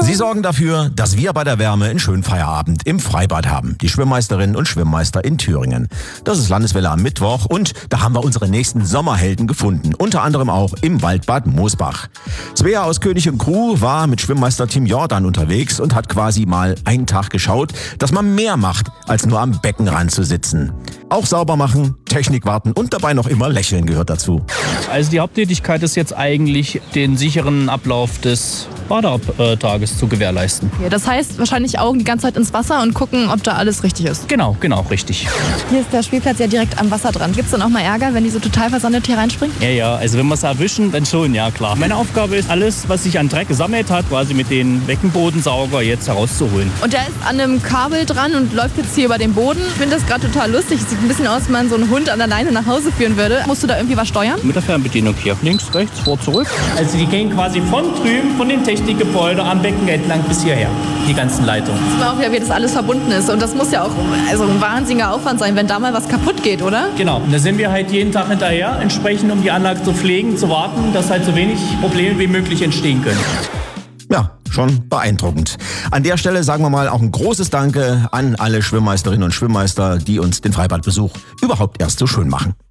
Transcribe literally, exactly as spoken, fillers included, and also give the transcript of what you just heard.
Sie sorgen dafür, dass wir bei der Wärme einen schönen Feierabend im Freibad haben. Die Schwimmmeisterinnen und Schwimmmeister in Thüringen. Das ist Landeswelle am Mittwoch und da haben wir unsere nächsten Sommerhelden gefunden. Unter anderem auch im Waldbad Moosbach. Svea aus König und Crew war mit Schwimmmeister Tim Jordan unterwegs und hat quasi mal einen Tag geschaut, dass man mehr macht, als nur am Beckenrand zu sitzen. Auch sauber machen, Technik warten und dabei noch immer lächeln gehört dazu. Also die Haupttätigkeit ist jetzt eigentlich, den sicheren Ablauf des Badetages zu gewährleisten. Ja, das heißt wahrscheinlich Augen die ganze Zeit ins Wasser und gucken, ob da alles richtig ist. Genau, genau, richtig. Hier ist der Spielplatz ja direkt am Wasser dran. Gibt es dann auch mal Ärger, wenn die so total versandet hier reinspringen? Ja, ja, also wenn wir es erwischen, dann schon, ja klar. Meine Aufgabe ist, alles, was sich an Dreck gesammelt hat, quasi mit den Beckenbodensauger jetzt herauszuholen. Und der ist an einem Kabel dran und läuft jetzt hier über den Boden. Ich finde das gerade total lustig. Es sieht ein bisschen aus, als wenn man so einen Hund an der Leine nach Hause führen würde. Musst du da irgendwie was steuern? Mit der Fernbedienung hier. Links, rechts, vor, zurück. Also die gehen quasi von drüben, von den Technikgebäuden am Becken entlang bis hierher. Die ganzen Leitungen. Das ist auch ja, wie das alles verbunden ist. Und das muss ja auch also ein wahnsinniger Aufwand sein, wenn da mal was kaputt geht, oder? Genau. Und da sind wir halt jeden Tag hinterher, entsprechend um die Anlage zu pflegen, zu warten, dass halt so wenig Probleme wie möglich entstehen können. Ja, schon beeindruckend. An der Stelle sagen wir mal auch ein großes Danke an alle Schwimmmeisterinnen und Schwimmmeister, die uns den Freibadbesuch überhaupt erst so schön machen.